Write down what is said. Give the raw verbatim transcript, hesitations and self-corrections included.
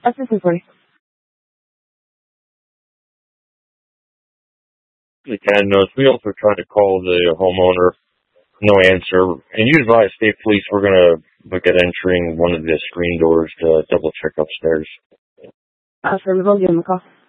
Assistant forty. The ten knows. We also tried to call the homeowner. No answer. And usually by state police, we're going to look at entering one of the screen doors to double check upstairs. Uh, sure, we will give him a call.